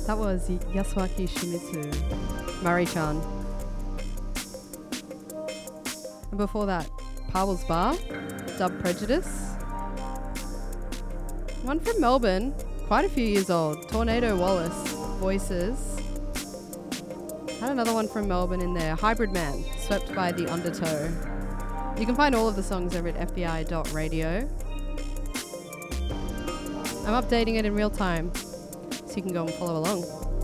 That was Yasuaki Shimizu, Mari-chan. And before that, Pavel's Bar, Dub Prejudice. One from Melbourne, quite a few years old, Tornado Wallace, Voices. Had another one from Melbourne in there, Hybrid Man, Swept by the Undertow. You can find all of the songs over at fbi.radio. I'm updating it in real time, so you can go and follow along.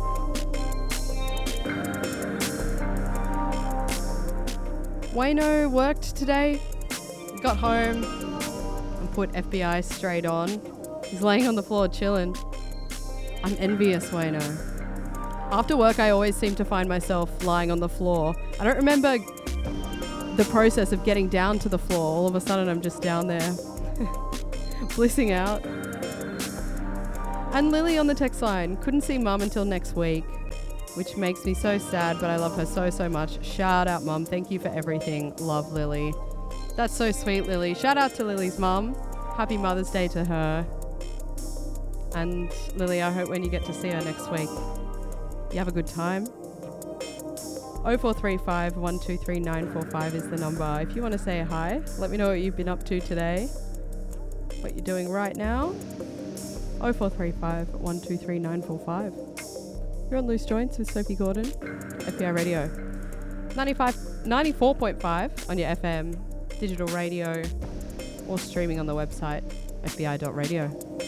Wayno worked today, got home and put FBI straight on. He's laying on the floor chilling. I'm envious, Wayno. After work, I always seem to find myself lying on the floor. I don't remember the process of getting down to the floor. All of a sudden, I'm just down there, blissing out. And Lily on the text line, couldn't see Mum until next week, which makes me so sad, but I love her so, so much. Shout out, Mum. Thank you for everything. Love, Lily. That's so sweet, Lily. Shout out to Lily's mum. Happy Mother's Day to her. And Lily, I hope when you get to see her next week, you have a good time. 0435 123 945 is the number. If you want to say hi, let me know what you've been up to today, what you're doing right now. 0435 123 945. You're on Loose Joints with Sophie Gordon, FBI Radio. 94.5 on your FM, digital radio, or streaming on the website, fbi.radio.